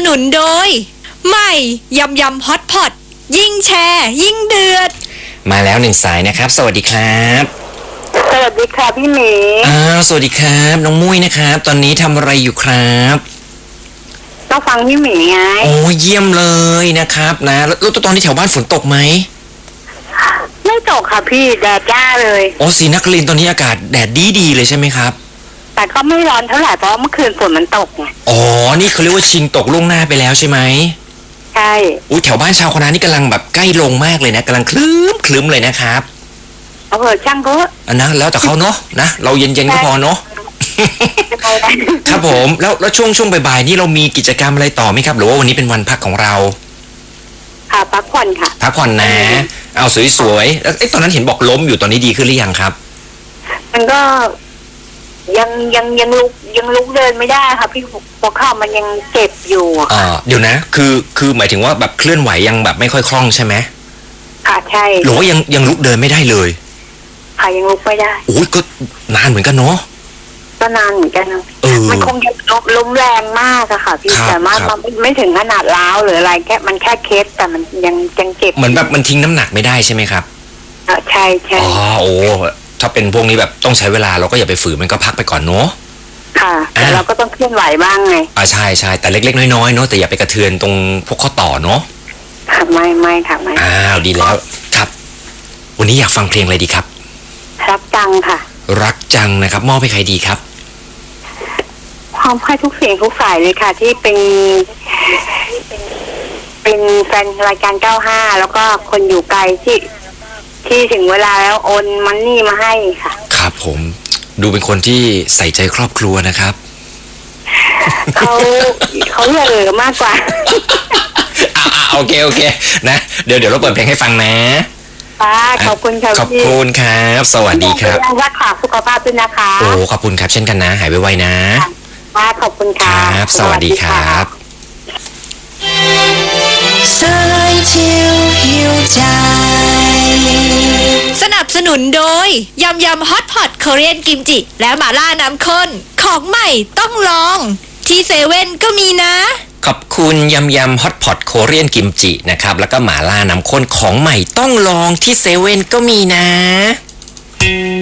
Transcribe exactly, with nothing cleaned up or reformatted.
นุนโดยใหม่ยำยำฮอตพอตยิ่งแชร์ยิ่งเดือดมาแล้วหนึ่งสายนะครับสวัสดีครับสวัสดีค่ะพี่หมีอ้าวสวัสดีครับน้องมุ้ยนะครับตอนนี้ทำอะไรอยู่ครับต้องฟังพี่หมีไงโอ้เยี่ยมเลยนะครับนะแล้วตอนนี้แถวบ้านฝนตกไหมไม่ตกค่ะพี่แดดจ้าเลยโอ้ศรีนครินทร์ตอนนี้อากาศแดดดีดีเลยใช่ไหมครับแต่ก็ไม่ร้อนเท่าไหร่เพราะเมื่อคืนฝนมันตกไงอ๋อนี่เขาเรียกว่าชิงตกล่วงหน้าไปแล้วใช่ไหมใช่อุ้ยแถวบ้านชาวคณะนี่กำลังแบบใกล้ลงมากเลยนะกำลังคลื้มคลื้มเลยนะครับเอาเถอะช่างก็อันนะแล้วแต่เขาเนาะนะเราเย็นๆก็พอเนาะครับผมแล้วแล้วช่วงช่วงบ่ายๆนี่เรามีกิจกรรมอะไรต่อไหมครับหรือว่าวันนี้เป็นวันพักของเราค่ะพักผ่อนค่ะพักผ่อนนะเอาสวยๆแล้วไอ้ตอนนั้นเห็นบอกล้มอยู่ตอนนี้ดีขึ้นหรือยังครับมันก็ยังยังยังลุกยังลุกเดินไม่ได้ค่ะพี่หัวเข่ามันยังเจ็บอยู่อ่าเดี๋ยวนะคือคือหมายถึงว่าแบบเคลื่อนไหวยังแบบไม่ค่อยคล่องใช่ไหมค่ะใช่หรือว่ายังยังลุกเดินไม่ได้เลยค่ะยังลุกไม่ได้โอ้ยก็นานเหมือนกันเนาะก็นานเหมือนกันมันคงยังล้มแรงมากอะค่ะพี่แต่ว่ามันไม่ถึงขนาดร้าวหรืออะไรแค่มันแค่เคสแต่มันยังยังเจ็บเหมือนแบบมันทิ้งน้ำหนักไม่ได้ใช่ไหมครับอ่าใช่ใช่อ๋อโอ้ถ้าเป็นพวกนี้แบบต้องใช้เวลาเราก็อย่าไปฝืนมันก็พักไปก่อนเนาะค่ะแต่เราก็ต้องเคลื่อนไหวบ้างไงอ่าใช่ใช่แต่เล็กๆน้อยๆเนาะแต่อย่าไปกระเทือนตรงพวกข้อต่อเนาะค่ะไม่ไม่ค่ะไม่อ้าวดีแล้วครับวันนี้อยากฟังเพลงอะไรดีครับรักจังค่ะรักจังนะครับมอบให้ใครดีครับพร้อมให้ทุกเสียงทุกฝ่ายเลยค่ะที่เป็นเป็นแฟนรายการเก้าห้าแล้วก็คนอยู่ไกลที่ที่ถึงเวลาแล้วโอนมันนี่มาให้ค่ะครับผมดูเป็นคนที่ใส่ใจครอบครัวนะครับเขาเขาเหลือมากกว่าอ่าโอเคโอเคนะเดี๋ยวเดี๋ยวเราเปิดเพลงให้ฟังนะค่ะขอบคุณครับขอบคุณครับสวัสดีครับรักษาสุขภาพด้วยนะคะโอ้ขอบคุณครับเช่นกันนะหายไวๆนะค่ะขอบคุณครับสวัสดีครับสายชิวหิวใจสนับสนุนโดยยำยำฮอตพอตเกาหลีกิมจิและหม่าล่าน้ำข้นของใหม่ต้องลองที่เซเว่นก็มีนะขอบคุณยำยำฮอตพอตโคเรียนกิมจินะครับแล้วก็หม่าล่าน้ำข้นของใหม่ต้องลองที่เซเว่นก็มีนะ